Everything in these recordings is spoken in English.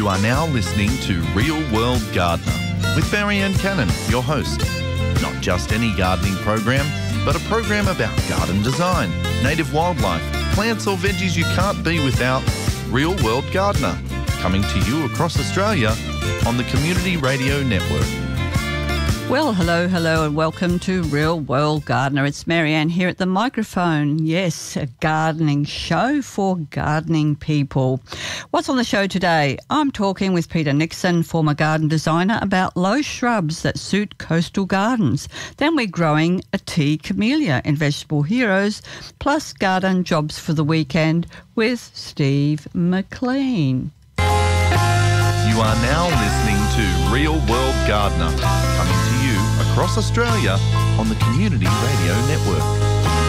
You are now listening to Real World Gardener with Marianne Cannon, your host. Not just any gardening program, but a program about garden design, native wildlife, plants or veggies you can't be without. Real World Gardener, coming to you across Australia on the Community Radio Network. Well, hello and welcome to Real World Gardener. It's Marianne here at the microphone. Yes, a gardening show for gardening people. What's on the show today? I'm talking with Peter Nixon, former garden designer, about low shrubs that suit coastal gardens. Then we're growing a tea camellia in Vegetable Heroes, plus garden jobs for the weekend with Steve McLean. You are now listening to Real World Gardener, coming to you across Australia on the Community Radio Network.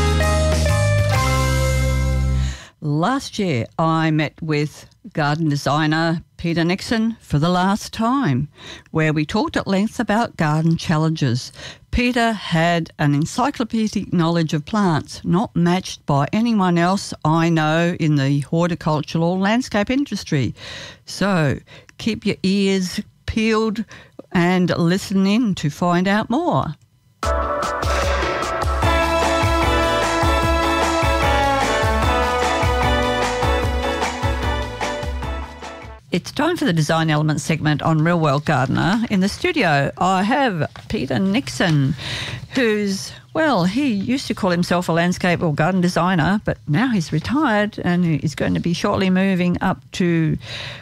Last year, I met with garden designer Peter Nixon for the last time, where we talked at length about garden challenges. Peter had an encyclopedic knowledge of plants not matched by anyone else I know in the horticultural landscape industry. So keep your ears peeled and listen in to find out more. It's time for the Design Element segment on Real World Gardener. In the studio, I have Peter Nixon, who's, well, he used to call himself a landscape or garden designer, but now he's retired and he's going to be shortly moving up to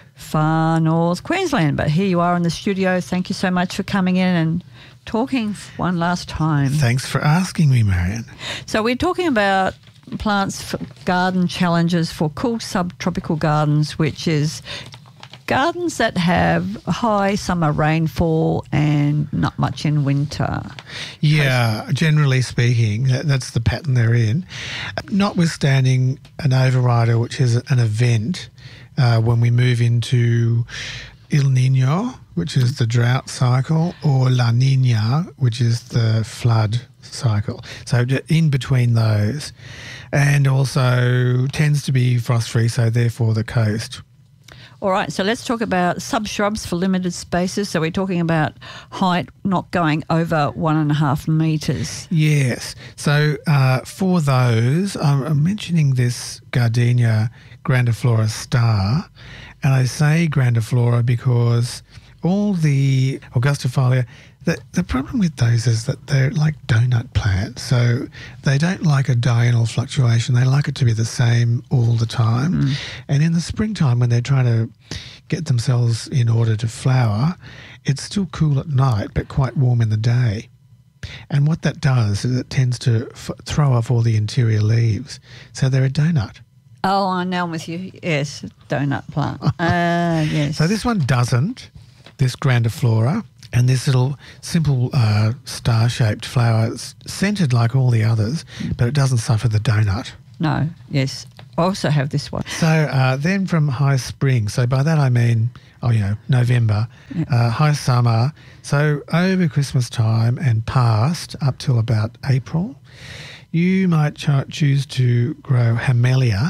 far north Queensland. But here you are in the studio. Thank you so much for coming in and talking one last time. Thanks for asking me, Marianne. So we're talking about plants for garden challenges for cool subtropical gardens, which is gardens that have high summer rainfall and not much in winter. Yeah, generally speaking, that's the pattern they're in. Notwithstanding an overrider, which is an event when we move into El Niño, which is the drought cycle, or La Niña, which is the flood cycle. So in between those. And also tends to be frost-free, so therefore the coast. All right, so let's talk about sub-shrubs for limited spaces. So we're talking about height not going over 1.5 metres. Yes. So for those, I'm mentioning this Gardenia grandiflora star, and I say grandiflora because all the Augustifolia, the problem with those is that they're like donut plants. So they don't like a diurnal fluctuation. They like it to be the same all the time. And in the springtime, when they're trying to get themselves in order to flower, it's still cool at night but quite warm in the day. And what that does is it tends to throw off all the interior leaves. So they're a donut. Oh, I know I'm with you. Yes, donut plant. Yes. So this one doesn't, this grandiflora. And this little simple star-shaped flower, it's scented like all the others, but it doesn't suffer the donut. No, yes. I also have this one. So then from high spring, so by that I mean, November, high summer, so over Christmas time and past up till about April, you might choose to grow Hamelia,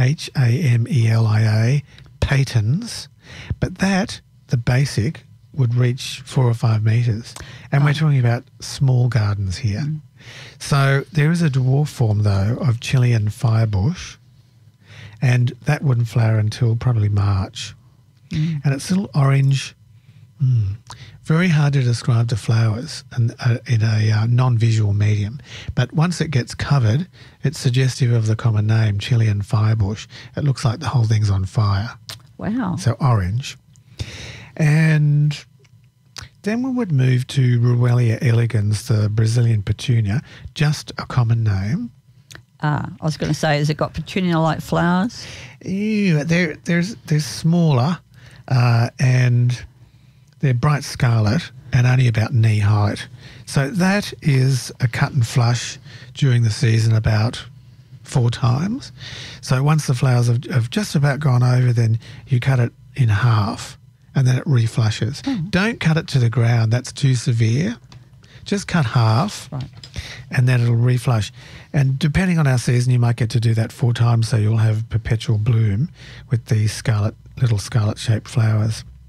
Hamelia, patens, but the basic, would reach 4 or 5 metres. And we're talking about small gardens here. So there is a dwarf form, though, of Chilean firebush, and that wouldn't flower until probably March. And it's little orange, very hard to describe the flowers in a non-visual medium. But once it gets covered, it's suggestive of the common name, Chilean firebush. It looks like the whole thing's on fire. Wow. So orange. And then we would move to Ruellia elegans, the Brazilian petunia, just a common name. I was going to say, has it got petunia-like flowers? Yeah, they're smaller and they're bright scarlet and only about knee height. So that is a cut and flush during the season about 4 times. So once the flowers have just about gone over, then you cut it in half and then it reflushes. Don't cut it to the ground. That's too severe. Just cut half, right, and then it'll reflush. And depending on our season, you might get to do that 4 times, so you'll have perpetual bloom with these little scarlet-shaped flowers.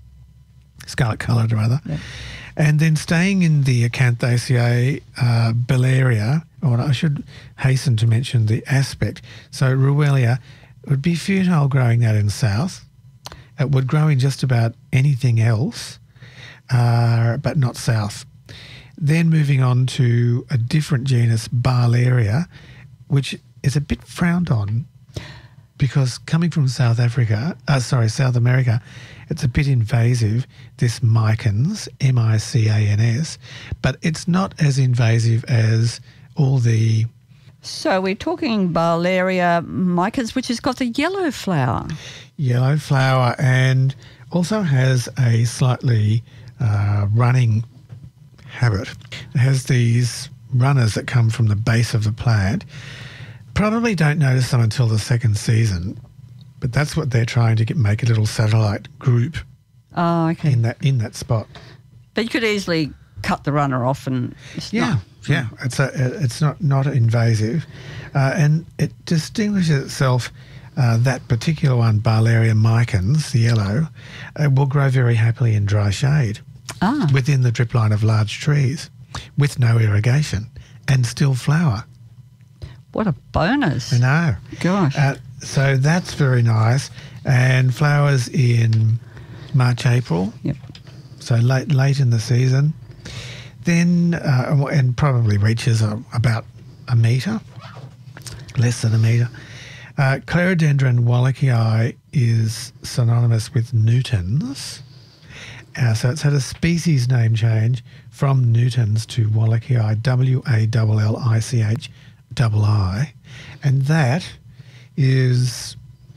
scarlet coloured rather. Yeah. And then staying in the Acanthaceae Bellaria, or I should hasten to mention the aspect. So Ruellia would be futile growing that in south. It would grow in just about anything else, but not south. Then moving on to a different genus, Barlaria, which is a bit frowned on because coming from South America, it's a bit invasive, this micans, M-I-C-A-N-S, but it's not as invasive as all the... So we're talking Barlaria micans, which has got the yellow flower. Yellow flower, and also has a slightly running habit. It has these runners that come from the base of the plant. Probably don't notice them until the second season, but that's what they're trying to make a little satellite group. Oh, okay. In that spot. But you could easily cut the runner off, and it's not. It's not invasive, and it distinguishes itself. That particular one, Barlaria micans, the yellow, will grow very happily in dry shade within the drip line of large trees with no irrigation and still flower. What a bonus. I know. Gosh. So that's very nice. And flowers in March, April. Yep. So late in the season. Then, and probably reaches about a metre, less than a metre. Clerodendron wallachii is synonymous with Newtons. So it's had a species name change from Newtons to wallachii, Wallichii. And that is,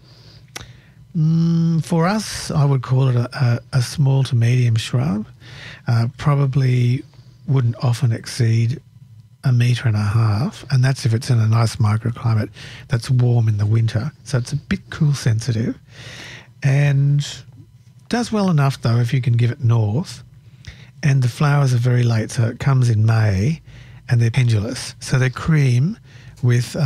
for us, I would call it a small to medium shrub. Probably wouldn't often exceed 1.5 meters, and that's if it's in a nice microclimate that's warm in the winter. So it's a bit cool sensitive, and does well enough though if you can give it north. And the flowers are very late, so it comes in May, and they're pendulous. So they're cream with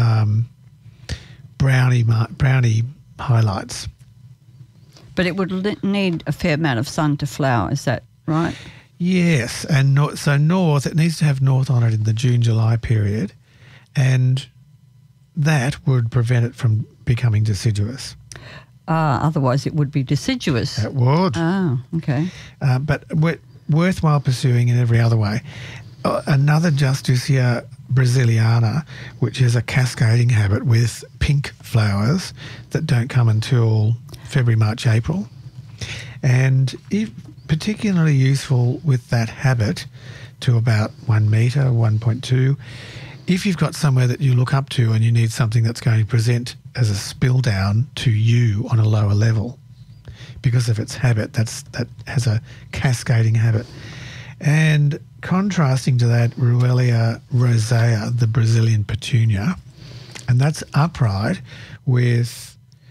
brownie highlights. But it would need a fair amount of sun to flower, is that right? Yes, and so north, it needs to have north on it in the June-July period, and that would prevent it from becoming deciduous. Otherwise it would be deciduous. It would. Oh, okay. But worthwhile pursuing in every other way. Another Justicia brasiliana, which is a cascading habit with pink flowers that don't come until February, March, April. And particularly useful with that habit to about 1 metre, 1.2. If you've got somewhere that you look up to and you need something that's going to present as a spill down to you on a lower level, because of its habit, that has a cascading habit. And contrasting to that, Ruellia rosea, the Brazilian petunia, and that's upright with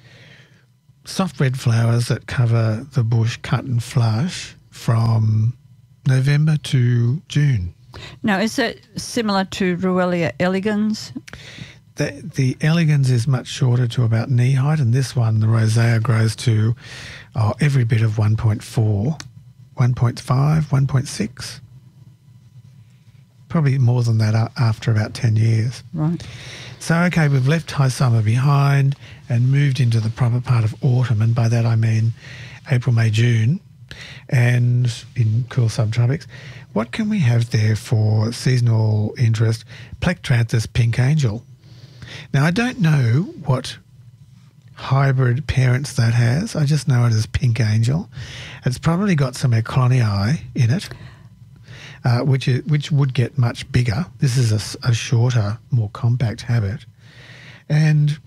soft red flowers that cover the bush cut and flush from November to June. Now, is it similar to Ruellia elegans? The elegans is much shorter, to about knee height, and this one, the rosea, grows to every bit of 1.4, 1.5, 1.6. Probably more than that after about 10 years. Right. So, okay, we've left high summer behind and moved into the proper part of autumn, and by that I mean April, May, June, and in cool subtropics. What can we have there for seasonal interest? Plectranthus pink angel. Now, I don't know what hybrid parents that has. I just know it as pink angel. It's probably got some Eclonii in it, which would get much bigger. This is a shorter, more compact habit, and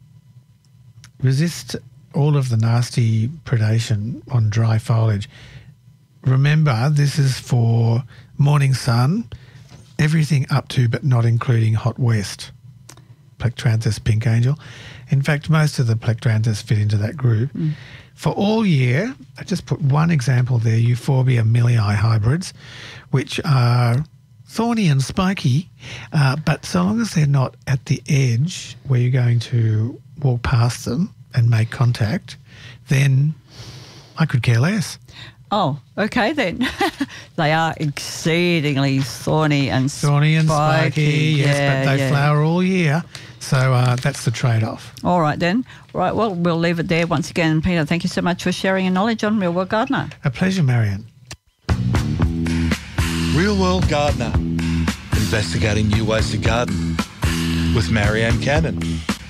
resist all of the nasty predation on dry foliage. Remember, this is for morning sun, everything up to but not including hot west. Plectranthus pink angel. In fact, most of the Plectranthus fit into that group. For all year, I just put one example there, Euphorbia millii hybrids, which are thorny and spiky, but so long as they're not at the edge where you're going to walk past them and make contact, then I could care less. Oh, okay then. They are exceedingly thorny and spiky, yes, but they flower all year. So that's the trade-off. All right then. Right, well, we'll leave it there once again. Peter, thank you so much for sharing your knowledge on Real World Gardener. A pleasure, Marianne. Real World Gardener, investigating new ways to garden with Marianne Cannon.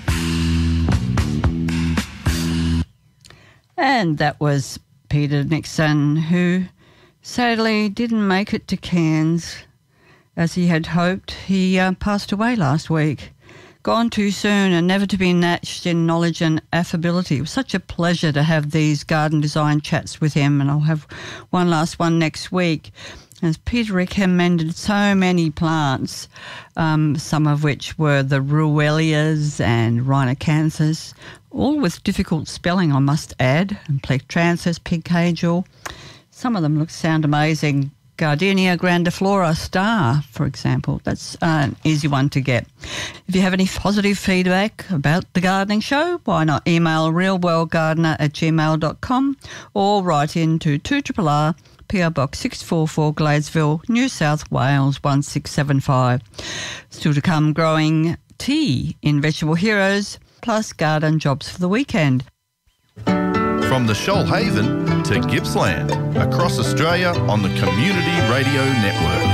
And that was Peter Nixon, who sadly didn't make it to Cairns as he had hoped. He passed away last week. Gone too soon and never to be matched in knowledge and affability. It was such a pleasure to have these garden design chats with him, and I'll have one last one next week. As Peter recommended so many plants, some of which were the Ruellias and Rhinocanthus, all with difficult spelling, I must add, and Plectranthus, Pigcagel. Some of them sound amazing. Gardenia grandiflora star, for example. That's an easy one to get. If you have any positive feedback about the gardening show, why not email realworldgardener@gmail.com or write into 2RRR PO Box 644 Gladesville, New South Wales 1675. Still to come, growing tea in Vegetable Heroes, plus garden jobs for the weekend. From the Shoalhaven to Gippsland, across Australia on the Community Radio Network.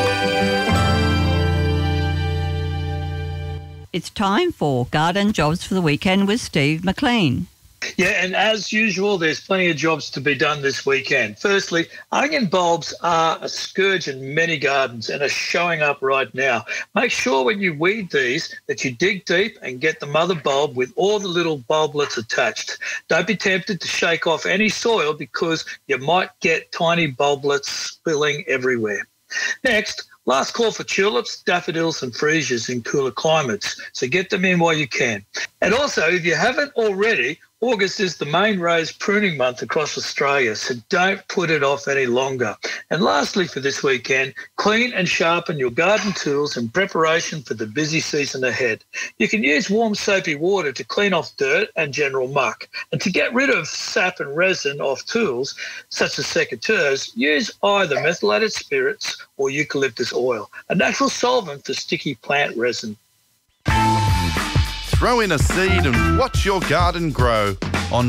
It's time for Garden Jobs for the Weekend with Steve McLean. Yeah, and as usual, there's plenty of jobs to be done this weekend. Firstly, onion bulbs are a scourge in many gardens and are showing up right now. Make sure when you weed these that you dig deep and get the mother bulb with all the little bulblets attached. Don't be tempted to shake off any soil because you might get tiny bulblets spilling everywhere. Next, last call for tulips, daffodils and freesias in cooler climates, so get them in while you can. And also, if you haven't already, August is the main rose pruning month across Australia, so don't put it off any longer. And lastly for this weekend, clean and sharpen your garden tools in preparation for the busy season ahead. You can use warm soapy water to clean off dirt and general muck. And to get rid of sap and resin off tools, such as secateurs, use either methylated spirits or eucalyptus oil, a natural solvent for sticky plant resin. Throw in a seed and watch your garden grow.